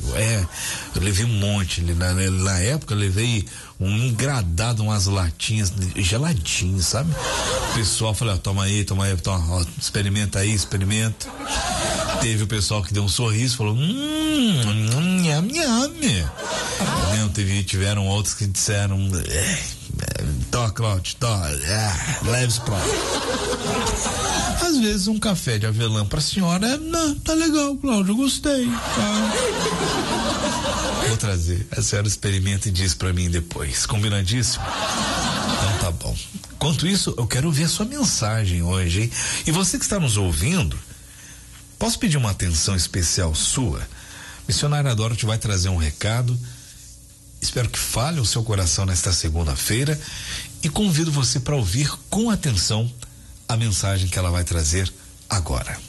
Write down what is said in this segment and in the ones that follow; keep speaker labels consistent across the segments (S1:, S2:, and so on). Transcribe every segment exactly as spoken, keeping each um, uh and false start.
S1: É, eu levei um monte. Na, na época eu levei um engradado, umas latinhas geladinhas, sabe? O pessoal falou, ó, toma aí, toma aí, toma, ó, experimenta aí, experimenta. Teve o pessoal que deu um sorriso, falou, hum, nham, nham. Não, teve, tiveram outros que disseram, é, tó, Cláudio, tó, é, leve isso pra lá. Às vezes um café de avelã pra senhora, não, tá legal, Cláudio, eu gostei. Tá. Vou trazer, a senhora experimenta e diz pra mim depois, combinadíssimo? Então tá bom. Enquanto isso, eu quero ver a sua mensagem hoje, hein? E você que está nos ouvindo, posso pedir uma atenção especial sua? Missionária Dorothy vai trazer um recado. Espero que fale o seu coração nesta segunda-feira e convido você para ouvir com atenção a mensagem que ela vai trazer agora.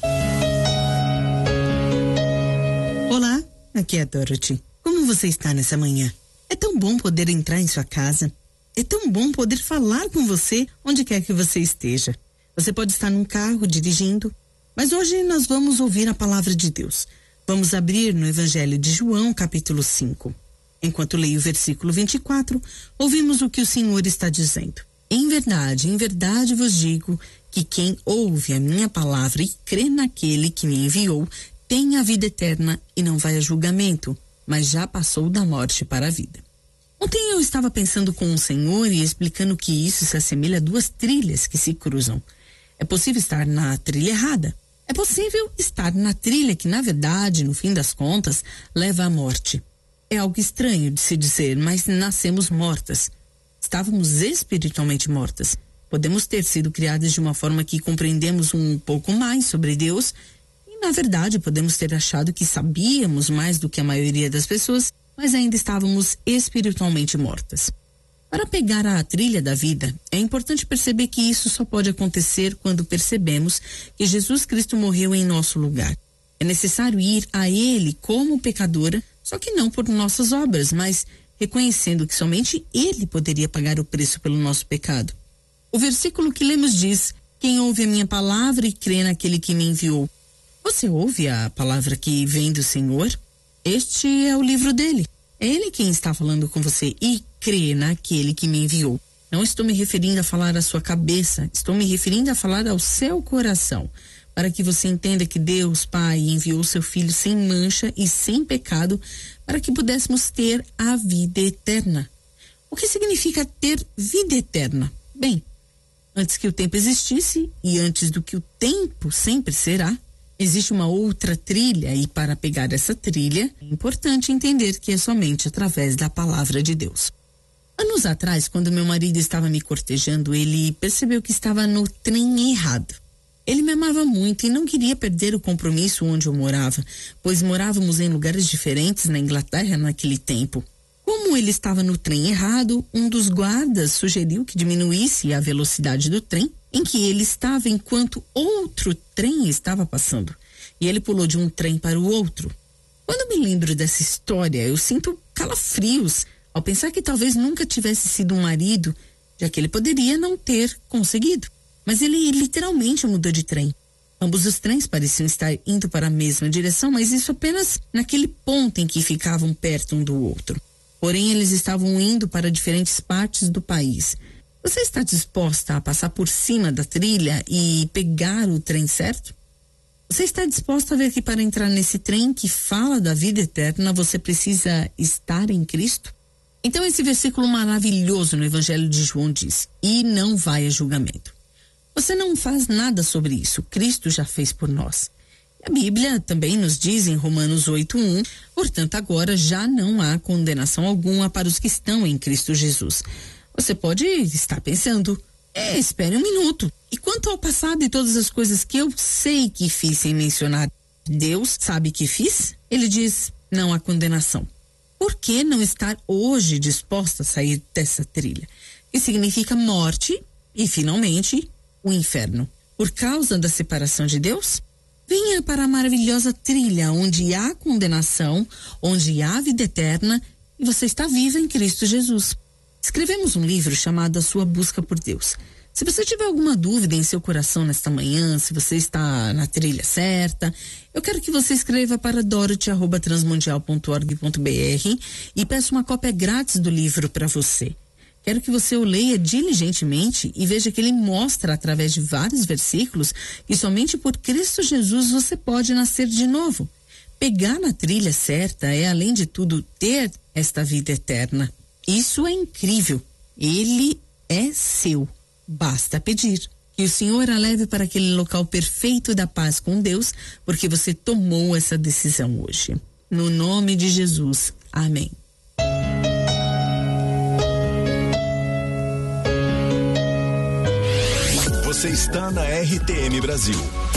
S2: Olá, aqui é a Dorothy. Como você está nessa manhã? É tão bom poder entrar em sua casa. É tão bom poder falar com você onde quer que você esteja. Você pode estar num carro dirigindo, mas hoje nós vamos ouvir a palavra de Deus. Vamos abrir no Evangelho de João, capítulo cinco. Enquanto leio o versículo vinte e quatro, ouvimos o que o Senhor está dizendo. Em verdade, em verdade vos digo que quem ouve a minha palavra e crê naquele que me enviou tem a vida eterna e não vai a julgamento, mas já passou da morte para a vida. Ontem eu estava pensando com o Senhor e explicando que isso se assemelha a duas trilhas que se cruzam. É possível estar na trilha errada. É possível estar na trilha que, na verdade, no fim das contas, leva à morte. É algo estranho de se dizer, mas nascemos mortas. Estávamos espiritualmente mortas. Podemos ter sido criadas de uma forma que compreendemos um pouco mais sobre Deus e, na verdade, podemos ter achado que sabíamos mais do que a maioria das pessoas, mas ainda estávamos espiritualmente mortas. Para pegar a trilha da vida, é importante perceber que isso só pode acontecer quando percebemos que Jesus Cristo morreu em nosso lugar. É necessário ir a Ele como pecadora, só que não por nossas obras, mas reconhecendo que somente Ele poderia pagar o preço pelo nosso pecado. O versículo que lemos diz, quem ouve a minha palavra e crê naquele que me enviou. Você ouve a palavra que vem do Senhor? Este é o livro dele. É Ele quem está falando com você e crê naquele que me enviou. Não estou me referindo a falar à sua cabeça, estou me referindo a falar ao seu coração, para que você entenda que Deus, Pai, enviou seu Filho sem mancha e sem pecado para que pudéssemos ter a vida eterna. O que significa ter vida eterna? Bem, antes que o tempo existisse e antes do que o tempo sempre será, existe uma outra trilha e para pegar essa trilha é importante entender que é somente através da palavra de Deus. Anos atrás, quando meu marido estava me cortejando, ele percebeu que estava no trem errado. Ele me amava muito e não queria perder o compromisso onde eu morava, pois morávamos em lugares diferentes na Inglaterra naquele tempo. Como ele estava no trem errado, um dos guardas sugeriu que diminuísse a velocidade do trem em que ele estava enquanto outro trem estava passando. E ele pulou de um trem para o outro. Quando me lembro dessa história, eu sinto calafrios ao pensar que talvez nunca tivesse sido um marido, já que ele poderia não ter conseguido. Mas ele literalmente mudou de trem. Ambos os trens pareciam estar indo para a mesma direção, mas isso apenas naquele ponto em que ficavam perto um do outro. Porém, eles estavam indo para diferentes partes do país. Você está disposta a passar por cima da trilha e pegar o trem certo? Você está disposta a ver que para entrar nesse trem que fala da vida eterna, você precisa estar em Cristo? Então, esse versículo maravilhoso no Evangelho de João diz, e não vai a julgamento. Você não faz nada sobre isso, Cristo já fez por nós. A Bíblia também nos diz em Romanos oito, um, portanto agora já não há condenação alguma para os que estão em Cristo Jesus. Você pode estar pensando, é, espere um minuto. E quanto ao passado e todas as coisas que eu sei que fiz sem mencionar, Deus sabe que fiz? Ele diz, não há condenação. Por que não estar hoje disposta a sair dessa trilha? Que significa morte e, finalmente, o inferno. Por causa da separação de Deus? Venha para a maravilhosa trilha onde há condenação, onde há vida eterna e você está viva em Cristo Jesus. Escrevemos um livro chamado A Sua Busca por Deus. Se você tiver alguma dúvida em seu coração nesta manhã, se você está na trilha certa, eu quero que você escreva para dorothy arroba transmundial ponto org ponto br e peça uma cópia grátis do livro para você. Quero que você o leia diligentemente e veja que ele mostra, através de vários versículos, que somente por Cristo Jesus você pode nascer de novo. Pegar na trilha certa é, além de tudo, ter esta vida eterna. Isso é incrível. Ele é seu. Basta pedir. Que o Senhor a leve para aquele local perfeito da paz com Deus, porque você tomou essa decisão hoje. No nome de Jesus. Amém.
S3: Você está na R T M Brasil.